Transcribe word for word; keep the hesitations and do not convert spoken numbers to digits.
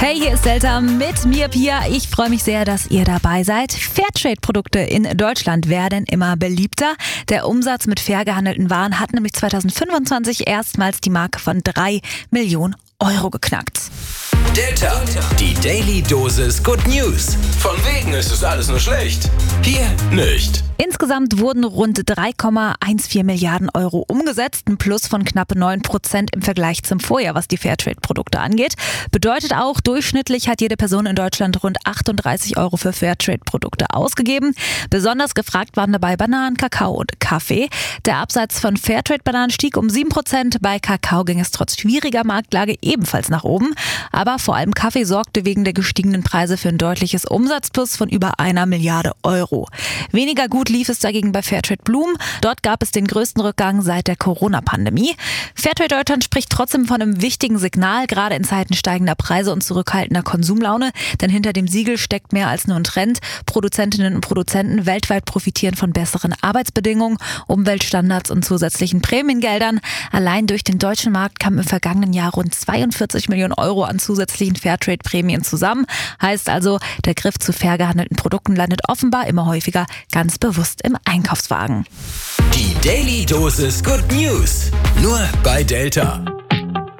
Hey, hier ist Delta mit mir, Pia. Ich freue mich sehr, dass ihr dabei seid. Fairtrade-Produkte in Deutschland werden immer beliebter. Der Umsatz mit fair gehandelten Waren hat nämlich zweitausendfünfundzwanzig erstmals die Marke von drei Millionen Euro geknackt. Delta, die Daily Dosis Good News. Von wegen ist es alles nur schlecht. Hier nicht. Insgesamt wurden rund drei Komma vierzehn Milliarden Euro umgesetzt, ein Plus von knapp neun Prozent im Vergleich zum Vorjahr, was die Fairtrade-Produkte angeht. Bedeutet auch, durchschnittlich hat jede Person in Deutschland rund achtunddreißig Euro für Fairtrade-Produkte ausgegeben. Besonders gefragt waren dabei Bananen, Kakao und Kaffee. Der Absatz von Fairtrade-Bananen stieg um sieben Prozent. Bei Kakao ging es trotz schwieriger Marktlage ebenfalls nach oben. Aber vor allem Kaffee sorgte wegen der gestiegenen Preise für ein deutliches Umsatzplus von über einer Milliarde Euro. Weniger gut lief es dagegen bei Fairtrade Blumen. Dort gab es den größten Rückgang seit der Corona-Pandemie. Fairtrade Deutschland spricht trotzdem von einem wichtigen Signal, gerade in Zeiten steigender Preise und zurückhaltender Konsumlaune. Denn hinter dem Siegel steckt mehr als nur ein Trend. Produzentinnen und Produzenten weltweit profitieren von besseren Arbeitsbedingungen, Umweltstandards und zusätzlichen Prämiengeldern. Allein durch den deutschen Markt kamen im vergangenen Jahr rund zweiundvierzig Millionen Euro an zusätzlichen Fairtrade-Prämien zusammen. Heißt also, der Griff zu fair gehandelten Produkten landet offenbar immer häufiger ganz bewusst im Einkaufswagen. Die Daily Dosis Good News. Nur bei Delta.